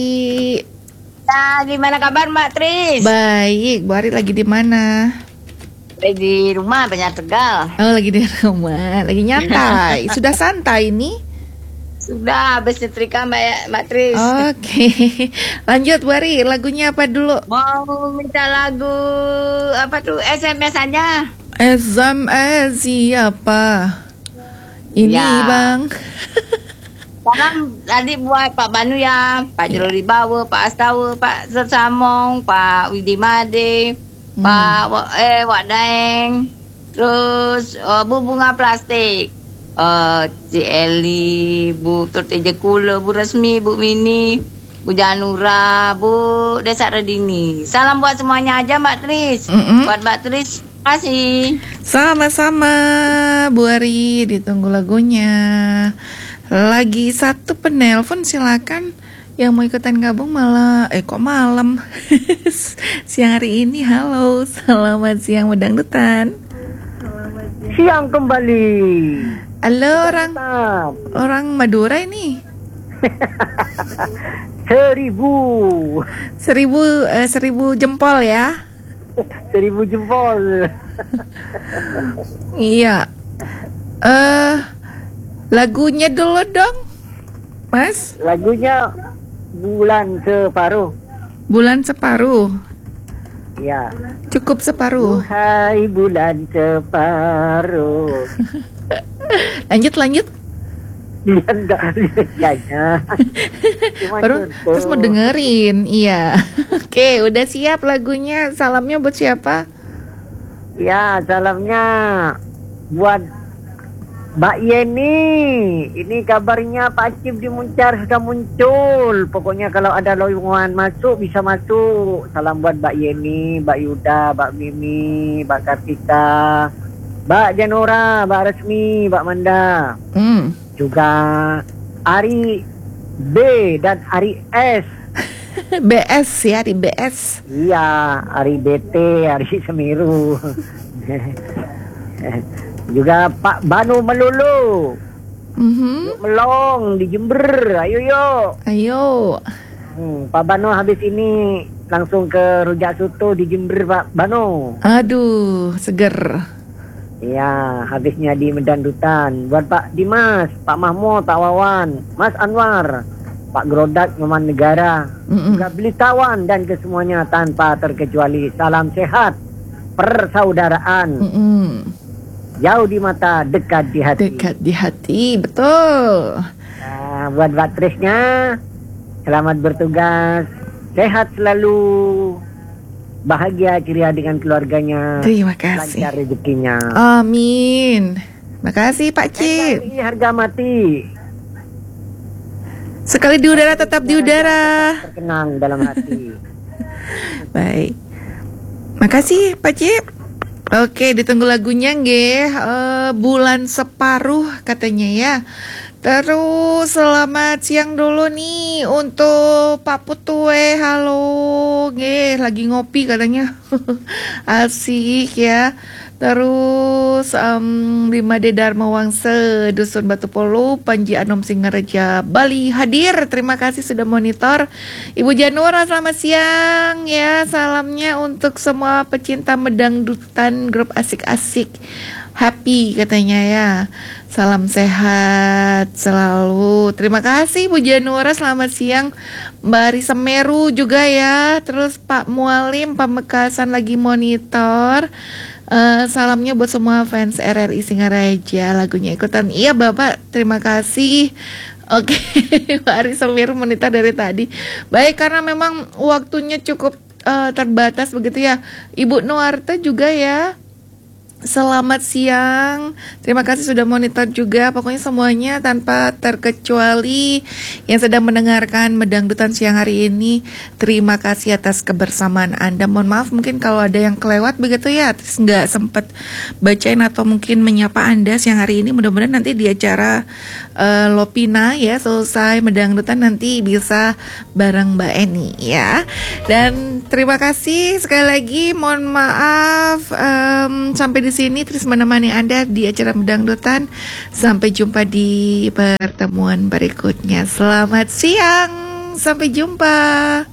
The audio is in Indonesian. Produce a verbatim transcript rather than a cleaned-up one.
Nah, gimana kabar Mbak Tris? Baik, Bu Ari lagi di mana? Lagi di rumah, banyak Tegal. Oh, lagi di rumah, lagi nyantai. Sudah santai nih? Sudah, habis nyetrika Mbak, Mbak Tris. Oke, lanjut Bu Ari, lagunya apa dulu? Mau minta lagu apa tuh? S M S aja. S M S siapa? Ini Ya. Bang. Salam tadi buat Pak Banu ya, Pak Jero Ribawa, Pak Astawa, Pak Sersamong, Pak Widi Made, Hmm. Pak Wa- eh Wak Daeng, terus uh, Bu Bunga Plastik, uh, Cik Eli, Bu Torteja Kula, Bu Resmi, Bu Mini, Bu Janura, Bu Desa Redini. Salam buat semuanya aja Mbak Tris. Mm-mm. Buat Mbak Tris, terima kasih. Sama-sama Bu Ari, ditunggu lagunya. Lagi satu penelpon, silakan. Yang mau ikutan gabung malah, eh kok malam. Siang hari ini, halo, selamat siang Medangdutan. Siang kembali. Halo orang Tetap. orang Madura ini. Seribu. Seribu eh, seribu jempol ya. Seribu jempol. Iya. Eh lagunya dulu dong, Mas. Lagunya Bulan Separuh. Bulan separuh. Ya. Cukup separuh. Hai bulan separuh. Lanjut lanjut. Dia enggak nyanyi. Cuma Baru contoh. terus mau dengerin. Iya. Oke, udah siap lagunya. Salamnya buat siapa? Ya, salamnya buat Mbak Yeni. Ini kabarnya Pak Cip di Muncar sudah muncul. Pokoknya kalau ada lowongan masuk bisa masuk. Salam buat Mbak Yeni, Mbak Yuda, Mbak Mimi, Mbak Kartika, Mbak Janora, Mbak Resmi, Mbak Manda. Hmm. Juga Ari B dan Ari S. B S ya, di B S. Iya, Ari B T, Ari Semeru. Juga Pak Banu Melulu. Mhm. Melong di Jember. Ayo yuk. Ayo. Hmm, Pak Banu habis ini langsung ke Rujak Soto di Jember Pak Banu. Aduh, seger. Iya, habisnya di Medandutan. Buat Pak Dimas, Pak Mahmud, Pak Wawan, Mas Anwar, Pak Grodak, Nyoman Negara, Mm-mm. juga Belitawan dan kesemuanya tanpa terkecuali. Salam sehat, persaudaraan. Mm-mm. Jauh di mata, dekat di hati. Dekat di hati, betul. Nah, buat Mbak Trisnya, selamat bertugas, sehat selalu, bahagia ceria dengan keluarganya, Terima kasih. lancar rezekinya. Amin. Makasih Pak Cip. Ini harga mati, Sekali di udara tetap di udara. terkenang dalam hati. Baik. Makasih Pak Cip. Oke, ditunggu lagunya nggih. Eh, bulan separuh katanya ya. Terus selamat siang dulu nih untuk Pak Putue. Halo, nggih, lagi ngopi katanya. Asik ya. Terus um, Lima D Dharma Wangse, Dusun Batu Polo, Panji Anom Singareja, Bali hadir. Terima kasih sudah monitor. Ibu Janura, selamat siang ya. Salamnya untuk semua pecinta medangdutan grup asik-asik. Happy katanya ya. Salam sehat selalu. Terima kasih Bu Janura, selamat siang. Mbak Ari Semeru juga ya. Terus Pak Mualim Pamekasan lagi monitor. Eh, salamnya buat semua fans R R I Singaraja. Lagunya ikutan. Iya Bapak, terima kasih. Oke, Pak Ari Semeru monitor dari tadi. Baik, karena memang waktunya cukup eh, terbatas begitu ya. Ibu Nuarte juga ya. Selamat siang. Terima kasih sudah monitor juga. Pokoknya semuanya tanpa terkecuali yang sedang mendengarkan Medangdutan siang hari ini. Terima kasih atas kebersamaan Anda. Mohon maaf mungkin kalau ada yang kelewat begitu ya, terus nggak sempat bacain atau mungkin menyapa Anda siang hari ini. Mudah-mudahan nanti di acara uh, Lopina ya selesai Medangdutan nanti bisa bareng Mbak Eni ya. Dan terima kasih sekali lagi. Mohon maaf um, sampai di sini terus menemani Anda di acara Medangdutan. Sampai jumpa di pertemuan berikutnya. Selamat siang. Sampai jumpa.